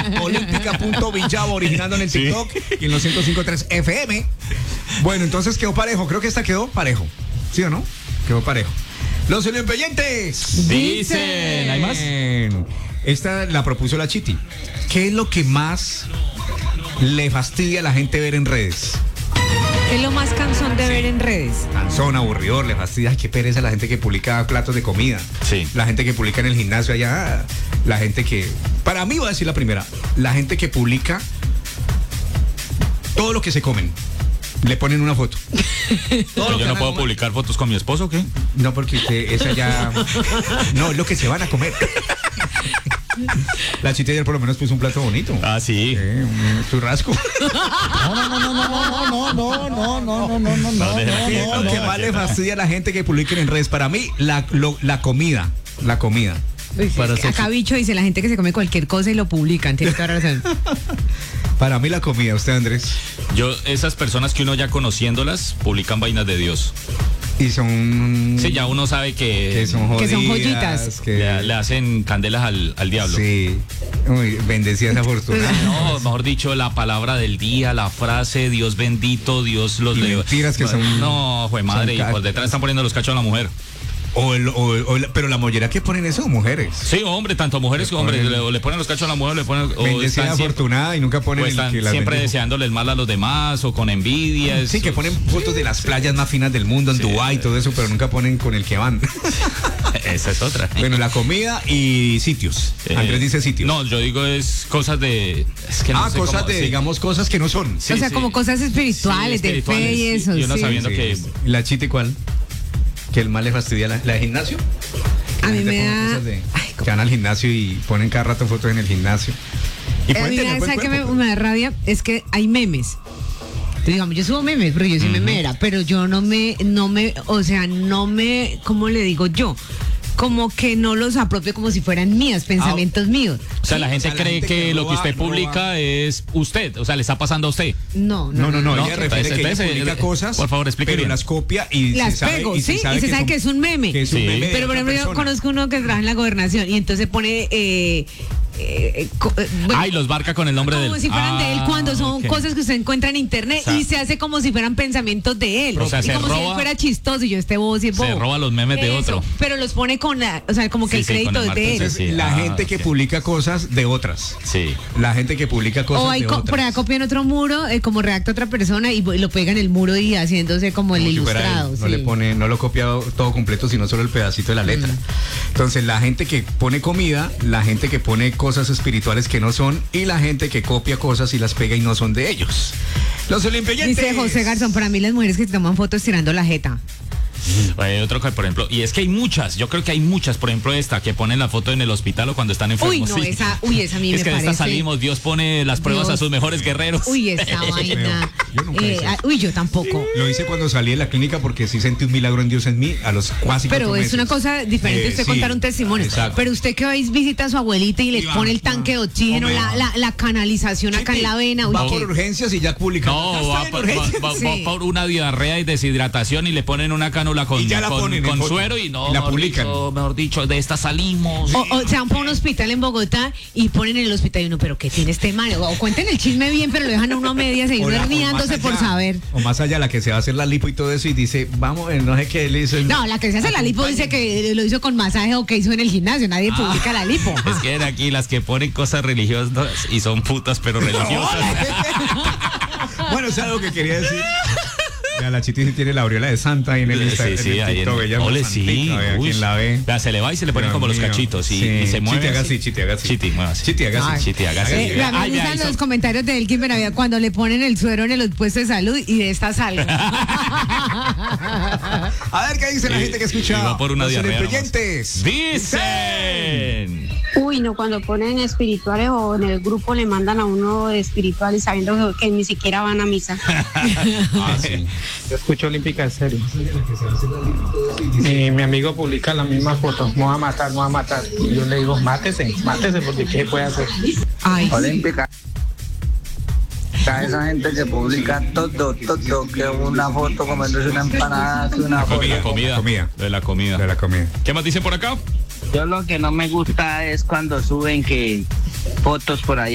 olímpica.villavo, originando en el TikTok y en los 105.3 FM. Bueno, entonces quedó parejo. Creo que esta quedó parejo. ¿Sí o no? Quedó parejo. Los olimpiyentes dicen. ¿Hay más? Esta la propuso la Chiti. ¿Qué es lo que más le fastidia a la gente ver en redes? ¿Qué es lo más cansón de ver en redes? Cansón, aburridor, le fastidia. Ay, qué pereza la gente que publica platos de comida. Sí. La gente que publica en el gimnasio allá. La gente que... Para mí voy a decir la primera. La gente que publica todo lo que se comen. Le ponen una foto. ¿Yo no puedo publicar fotos con mi esposo o qué? No, porque esa ya... No, es lo que se van a comer. La Chita ayer por lo menos puso un plato bonito. Ah, sí. Un churrasco. No. ¿Qué es lo que más le fastidia a la gente que publiquen en redes? Para mí, la comida. La comida. Uy, acá Bicho dice la gente que se come cualquier cosa y lo publican. Tienes toda la razón. Para mí la comida. ¿Usted, Andrés? Esas personas que uno ya conociéndolas publican vainas de Dios. Y son... Sí, ya uno sabe que son jodidas, que son joyitas. Que le hacen candelas al diablo. Sí. Uy, bendecida esa fortuna. No, mejor dicho, la palabra del día, la frase, Dios bendito, Dios los y mentiras que son... No, fue madre, y por detrás están poniendo los cachos a la mujer. Pero la mollera que ponen eso, mujeres. Sí, hombre, tanto mujeres como hombres. Le ponen los cachos a la mujer, le ponen... Bendecida afortunada y nunca ponen... O están siempre deseándoles mal a los demás o con envidia. Sí, que ponen fotos de las playas más finas del mundo, en Dubái y todo eso, pero nunca ponen con el que van. Esa es otra. Bueno, la comida y sitios. Andrés dice sitios. No, yo digo es cosas de... Es que no sé cosas cómo, de, digamos, cosas que no son. Sí, o sea, como cosas espirituales, de fe y eso. Y uno sabiendo que... ¿La Chiti cuál? ¿Que el mal le fastidia la de gimnasio? A mí me da... Que van al gimnasio y ponen cada rato fotos en el gimnasio. Y a mí ¿sabes qué me da rabia? Es que hay memes. Digamos, yo subo memes, pero yo soy memera, pero yo no me, ¿cómo le digo yo? Como que no los apropio como si fueran míos, pensamientos míos. O sea, la gente cree que lo que usted publica es usted, o sea, le está pasando a usted. No. Ella refiere que ella publica cosas, por favor, explique pero bien. las copia y las pego, sí, y se sabe que es un meme. Que es un meme. Pero por ejemplo, yo conozco uno que trabaja en la gobernación y entonces pone... y los marca con el nombre de él. Como si fueran de él cuando son cosas que usted encuentra en internet, y se hace como si fueran pensamientos de él. O sea, y como si él fuera chistoso y yo bobo y bobo. Se roba los memes de otro. Pero los pone con o sea, como que el crédito es de él. Entonces, la gente que publica cosas de otras. Sí. La gente que publica cosas de otras. Por ahí copian otro muro, como redacta otra persona y lo pega en el muro y haciéndose como el ilustrado. No lo copia todo completo, sino solo el pedacito de la letra. Entonces, la gente que pone comida, la gente que pone cosas espirituales que no son, y la gente que copia cosas y las pega y no son de ellos. Los olimpiyentes. Dice José Garzón, para mí las mujeres que se toman fotos tirando la jeta. Hay otro que, por ejemplo, y es que hay muchas, yo creo que hay muchas, por ejemplo esta, que ponen la foto en el hospital o cuando están enfermos. Esa a mí es me parece. Es que de esta salimos, Dios pone las pruebas a sus mejores guerreros. Esa vaina. Yo tampoco. Lo hice cuando salí de la clínica porque sí sentí un milagro en Dios en mí a los casi 4 Pero es meses. una cosa diferente usted contar un testimonio. Exacto. Pero usted que vais visita a su abuelita y le pone el tanque de oxígeno, la canalización acá en la vena. Va por urgencias y ya publica. No, va por una diarrea y deshidratación y le ponen una cánula con suero y no, la publican. Mejor dicho, de esta salimos. O se van para un hospital en Bogotá y ponen en el hospital y uno, pero ¿qué tiene este man? O cuenten el chisme bien, pero lo dejan a uno a medias y uno herniándose por saber. O más allá, la que se va a hacer la lipo y todo eso y dice, vamos, no sé qué le hizo. No, la que se hace la lipo dice que lo hizo con masaje o que hizo en el gimnasio. Nadie publica la lipo. Es que aquí las que ponen cosas religiosas y son putas, pero religiosas. Bueno, es algo que quería decir. Ya, la Chiti tiene la aureola de Santa ahí en el Instagram. Sí, ahí en ella ole, sí. Quien la ve. Se le va y se le ponen como los cachitos y se mueve. Chiti, haga así. Chiti, mueve así. Chiti, haga así. Me gustan los comentarios de Elkin Benavides cuando le ponen el suero en el puesto de salud y de esta salgo. A ver qué dice la gente que escucha. Va por una diarrea. Dicen. Uy, no, cuando ponen espirituales o en el grupo le mandan a uno de espirituales sabiendo que ni siquiera van a misa. Sí. Yo escucho Olímpica en serio. Mi amigo publica la misma foto, me va a matar. Y yo le digo, mátese, porque ¿qué puede hacer? Olímpica. Esa gente que publica todo, que una foto comiéndose una empanada, que una comida. De la comida. ¿Qué más dicen por acá? Yo lo que no me gusta es cuando suben que fotos por ahí